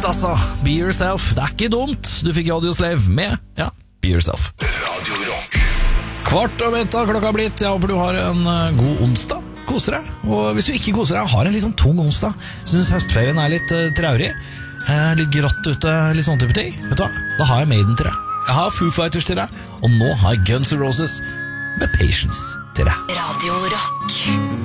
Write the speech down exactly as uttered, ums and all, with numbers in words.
altså. Be yourself. Det er ikke dumt. Du fikk Audioslave med, ja, Be yourself. Radio Rock. Kvart over ett har klokka blitt. Jeg håper du har en uh, god onsdag. Koser deg. Og hvis du ikke koser deg, har en litt sånn tung onsdag, synes høstferien er litt uh, traurig, uh, litt grått ute, litt sånn type ting, vet du hva? Da har jeg Maiden til deg. Jeg har Foo Fighters til deg, og nå har jeg Guns N' Roses med Patience til deg. Radio Rock.